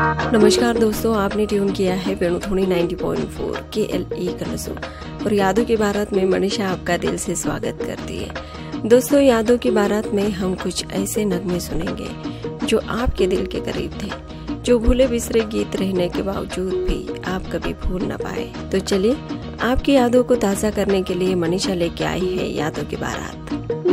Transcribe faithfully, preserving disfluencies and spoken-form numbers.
नमस्कार दोस्तों, आपने ट्यून किया है वेणुध्वनि नाइंटी पॉइंट फोर के एल ई कनसू और यादों की बारात में मनीषा आपका दिल से स्वागत करती है। दोस्तों, यादों की बारात में हम कुछ ऐसे नगमे सुनेंगे जो आपके दिल के करीब थे, जो भूले बिसरे गीत रहने के बावजूद भी आप कभी भूल न पाए। तो चलिए, आपकी यादों को ताज़ा करने के लिए मनीषा लेके आई है यादों की बारात।